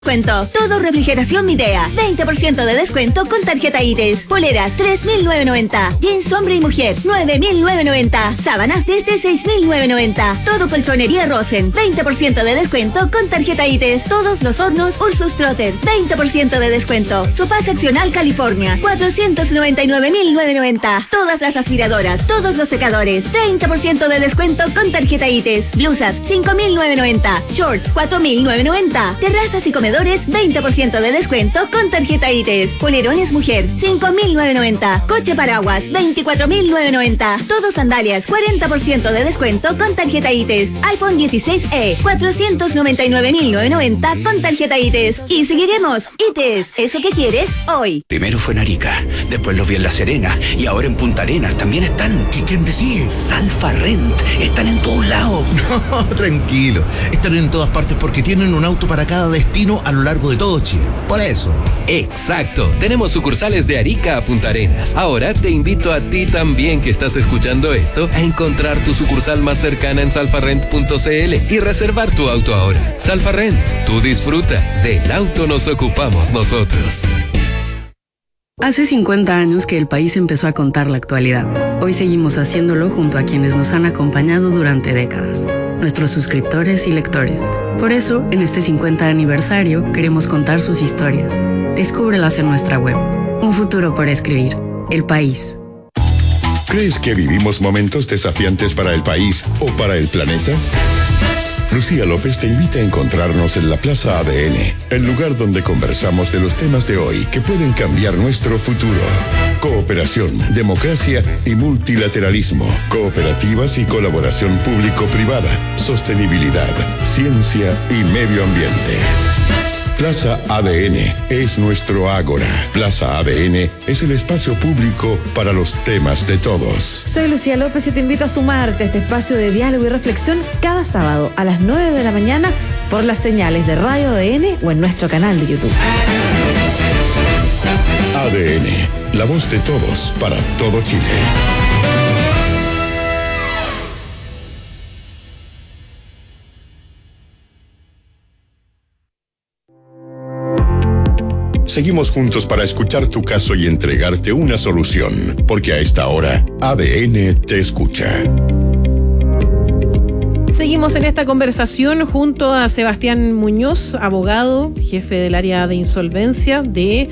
Descuento. Todo refrigeración Midea. 20% de descuento con tarjeta ITES. Poleras 3.990. Jeans hombre y mujer 9.990. Sábanas desde 6.990. Todo colchonería Rosen. 20% de descuento con tarjeta ITES. Todos los hornos Ursus Trotter. 20% de descuento. Sofá seccional California. 499.990. Todas las aspiradoras. Todos los secadores. 30% de descuento con tarjeta ITES. Blusas 5.990. Shorts 4.990. Terrazas y comedores 20% de descuento con tarjeta ITES. Polerones mujer 5.990. Coche paraguas 24.990. Todos sandalias 40% de descuento con tarjeta ITES. iPhone 16e 499.990 con tarjeta ITES. Y seguiremos. ITES, eso que quieres hoy. Primero fue en Arica, después los vi en La Serena y ahora en Punta Arenas también están. ¿Quién decide? Salfa Rent, están en todos lados. No, tranquilo, están en todas partes porque tienen un auto para cada destino a lo largo de todo Chile. Por eso. Exacto, tenemos sucursales de Arica a Punta Arenas. Ahora te invito a ti también que estás escuchando esto a encontrar tu sucursal más cercana en salfarrent.cl y reservar tu auto ahora. Salfarrent, tú disfruta, del auto nos ocupamos nosotros. Hace 50 años que el país empezó a contar la actualidad. Hoy seguimos haciéndolo junto a quienes nos han acompañado durante décadas, nuestros suscriptores y lectores. Por eso, en este 50 aniversario, queremos contar sus historias. Descúbrelas en nuestra web. Un futuro por escribir. El País. ¿Crees que vivimos momentos desafiantes para el país o para el planeta? Lucía López te invita a encontrarnos en la Plaza ADN, el lugar donde conversamos de los temas de hoy que pueden cambiar nuestro futuro. Cooperación, democracia y multilateralismo, cooperativas y colaboración público-privada, sostenibilidad, ciencia y medio ambiente. Plaza ADN es nuestro ágora. Plaza ADN es el espacio público para los temas de todos. Soy Lucía López y te invito a sumarte a este espacio de diálogo y reflexión cada sábado a las 9 de la mañana por las señales de Radio ADN o en nuestro canal de YouTube. ADN, la voz de todos para todo Chile. Seguimos juntos para escuchar tu caso y entregarte una solución, porque a esta hora, ADN te escucha. Seguimos en esta conversación junto a Sebastián Muñoz, abogado, jefe del área de insolvencia de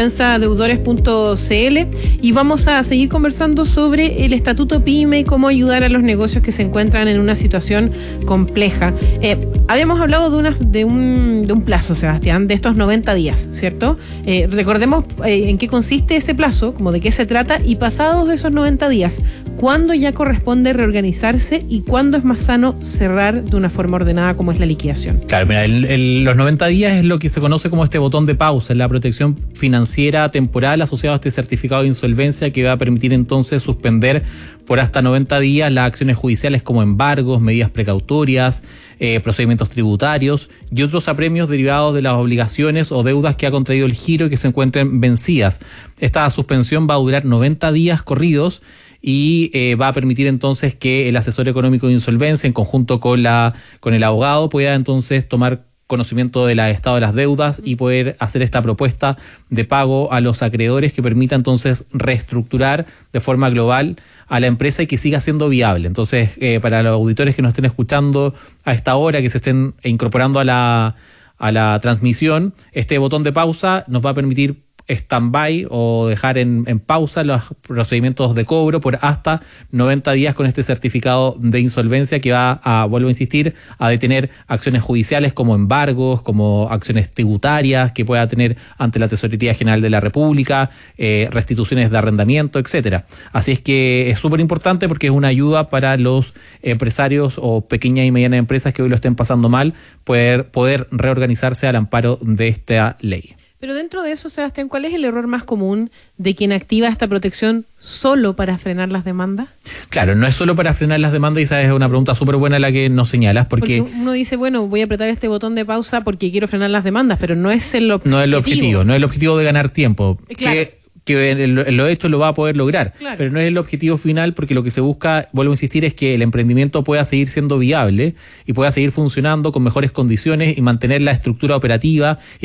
defensadeudores.cl, y vamos a seguir conversando sobre el Estatuto PYME y cómo ayudar a los negocios que se encuentran en una situación compleja. Habíamos hablado de un plazo, Sebastián, de estos 90 días, ¿cierto? Recordemos en qué consiste ese plazo, como de qué se trata, y pasados esos 90 días, ¿cuándo ya corresponde reorganizarse y cuándo es más sano cerrar de una forma ordenada como es la liquidación? Claro, mira, los 90 días es lo que se conoce como este botón de pausa, es la protección financiera temporal asociada a este certificado de insolvencia que va a permitir entonces suspender por hasta 90 días las acciones judiciales como embargos, medidas precautorias, procedimientos tributarios y otros apremios derivados de las obligaciones o deudas que ha contraído el giro y que se encuentren vencidas. Esta suspensión va a durar 90 días corridos y va a permitir entonces que el asesor económico de insolvencia, en conjunto con el abogado, pueda entonces tomar conocimiento del estado de las deudas y poder hacer esta propuesta de pago a los acreedores que permita entonces reestructurar de forma global a la empresa y que siga siendo viable. Entonces, para los auditores que nos estén escuchando a esta hora, que se estén incorporando a la transmisión, este botón de pausa nos va a permitir stand-by o dejar en pausa los procedimientos de cobro por hasta 90 días con este certificado de insolvencia que va a, vuelvo a insistir, a detener acciones judiciales como embargos, como acciones tributarias que pueda tener ante la Tesorería General de la República, restituciones de arrendamiento, etcétera. Así es que es súper importante porque es una ayuda para los empresarios o pequeñas y medianas empresas que hoy lo estén pasando mal, poder reorganizarse al amparo de esta ley. Pero dentro de eso, Sebastián, ¿cuál es el error más común de quien activa esta protección solo para frenar las demandas? Claro, no es solo para frenar las demandas, y esa es una pregunta súper buena la que nos señalas, porque uno dice, bueno, voy a apretar este botón de pausa porque quiero frenar las demandas, pero no es el objetivo. No es el objetivo de ganar tiempo. Claro. que en lo hecho lo va a poder lograr. Claro. Pero no es el objetivo final, porque lo que se busca, vuelvo a insistir, es que el emprendimiento pueda seguir siendo viable y pueda seguir funcionando con mejores condiciones y mantener la estructura operativa